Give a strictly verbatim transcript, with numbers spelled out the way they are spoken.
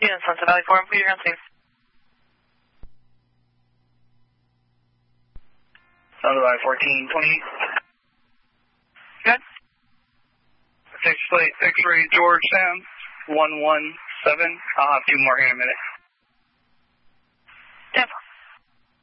Unit Sunset Valley four, please, ground safe. Sunset Valley fourteen twenty. Good. Six plate, X-ray, George Sound, one one seven. I'll have two more here in a minute. ten four.